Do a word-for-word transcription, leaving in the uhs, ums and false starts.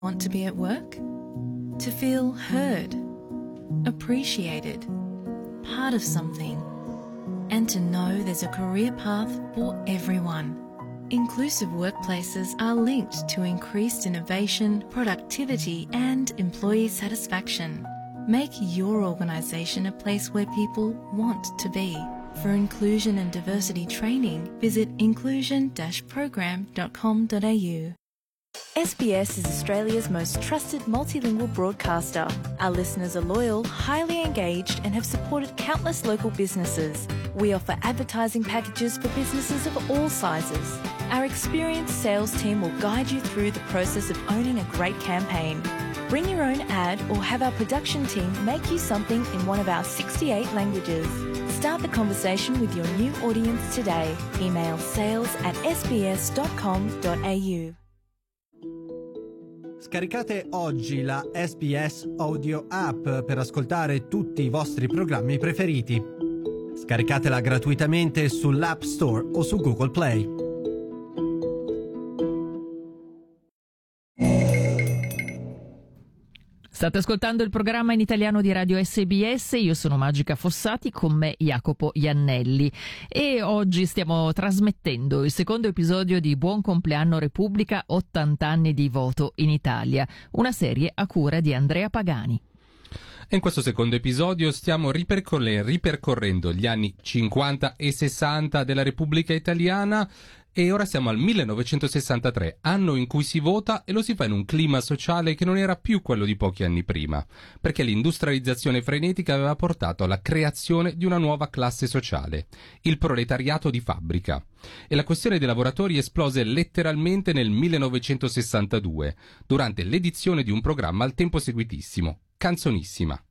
Want to be at work? To feel heard, appreciated, part of something, and to know there's a career path for everyone. Inclusive workplaces are linked to increased innovation, productivity, and employee satisfaction. Make your organisation a place where people want to be. For inclusion and diversity training, visit inclusion dash program dot com dot a u. S B S is Australia's most trusted multilingual broadcaster. Our listeners are loyal, highly engaged, and have supported countless local businesses. We offer advertising packages for businesses of all sizes. Our experienced sales team will guide you through the process of owning a great campaign. Bring your own ad or have our production team make you something in one of our sixty-eight languages. Start the conversation with your new audience today. Email sales at s b s dot com dot a u. Scaricate oggi la S B S Audio App per ascoltare tutti i vostri programmi preferiti. Scaricatela gratuitamente sull'App Store o su Google Play. State ascoltando il programma in italiano di Radio S B S, io sono Magica Fossati, con me Jacopo Iannelli e oggi stiamo trasmettendo il secondo episodio di Buon compleanno Repubblica, ottanta anni di voto in Italia, una serie a cura di Andrea Pagani. E in questo secondo episodio stiamo ripercorre- ripercorrendo gli anni cinquanta e sessanta della Repubblica Italiana e ora siamo al millenovecentosessantatré, anno in cui si vota e lo si fa in un clima sociale che non era più quello di pochi anni prima, perché l'industrializzazione frenetica aveva portato alla creazione di una nuova classe sociale, il proletariato di fabbrica. E la questione dei lavoratori esplose letteralmente nel millenovecentosessantadue, durante l'edizione di un programma al tempo seguitissimo, Canzonissima.